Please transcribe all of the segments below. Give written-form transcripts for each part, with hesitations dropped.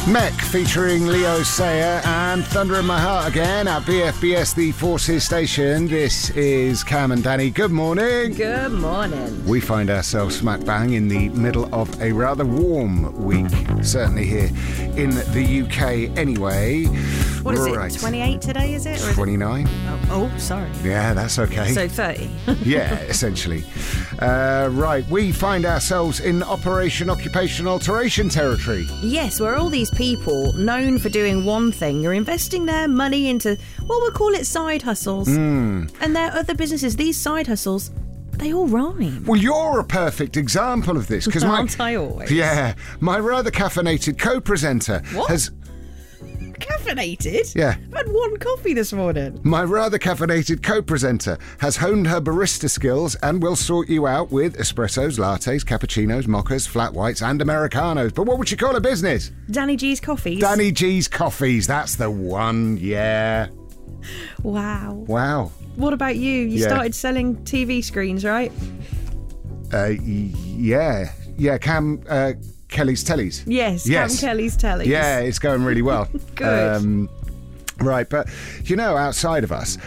Mech featuring Leo Sayer and Thunder in My Heart again at BFBS, the Forces station. This is Cam and Danny. Good morning. Good morning. We find ourselves smack bang in the middle of a rather warm week, certainly here in the UK anyway. What is it, 28 today, is it? Or is 29. Oh, sorry. Yeah, that's okay. So 30. Yeah, essentially. Right, we find ourselves in Operation Occupation Alteration territory. Yes, where all these people known for doing one thing are investing their money into, well, we'll call it side hustles. And their other businesses, these side hustles, they all rhyme. Well, you're a perfect example of this. Aren't I always? Yeah, my rather caffeinated co-presenter has... Caffeinated? Yeah. I've had one coffee this morning. My rather caffeinated co-presenter has honed her barista skills and will sort you out with espressos, lattes, cappuccinos, mochas, flat whites and Americanos. But what would you call her business? Danny G's Coffees. Danny G's Coffees, that's the one, yeah. Wow. What about you? You Yeah. started selling TV screens, right? Yeah, Cam... Kelly's Tellies. Yes, Cam Kelly's Tellies. Yeah, it's going really well. Good. Right, but outside of us,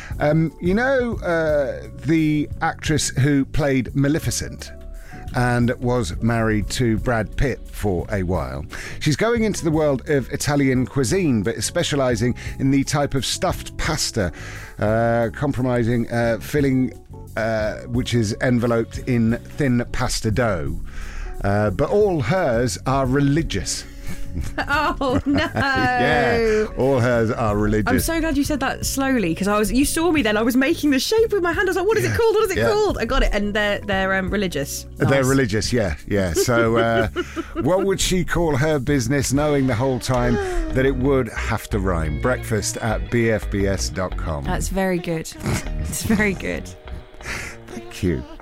the actress who played Maleficent and was married to Brad Pitt for a while. She's going into the world of Italian cuisine, but is specialising in the type of stuffed pasta, compromising filling, which is enveloped in thin pasta dough. But all hers are religious. Oh, no. Yeah, all hers are religious. I'm so glad you said that slowly, because you saw me then. I was making the shape with my hand. I was like, what is it called? What is it called? I got it. And they're religious. Nice. They're religious, yeah. So what would she call her business, knowing the whole time that it would have to rhyme? Breakfast at bfbs.com. That's very good. It's very good. Thank you.